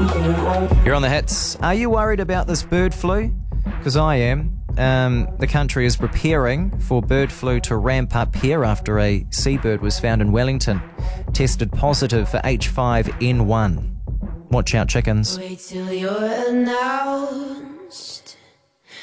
You're on the hits. Are you worried about this bird flu? Because I am. The country is preparing for bird flu to ramp up here after a seabird was found in Wellington, tested positive for H5N1. Watch out, chickens. Wait till you're announced.